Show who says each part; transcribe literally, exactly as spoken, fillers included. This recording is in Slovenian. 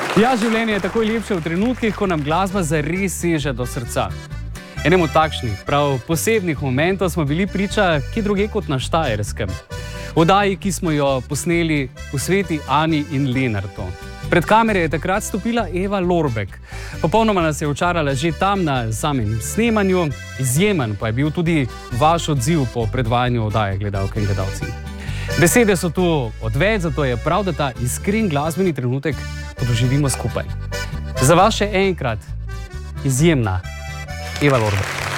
Speaker 1: Ja, življenje je takoj lepše v trenutkih, ko nam glasba zares seže do srca. Enemu takšnih, prav posebnih momentov smo bili priča kje drugje kot na Štajerskem. V oddaji, ki smo jo posneli v Sveti Ani in Lenartu. Pred kamere je takrat stopila Eva Lorbek. Popolnoma nas je očarala že tam na samem snemanju. Izjemen pa je bil tudi vaš odziv po predvajanju oddaje, gledalke in gledalci. Besede so tu odveč, zato je prav, da ta iskren glasbeni trenutek doživimo skupaj. Za vas še enkrat izjemna Eva Lorbek.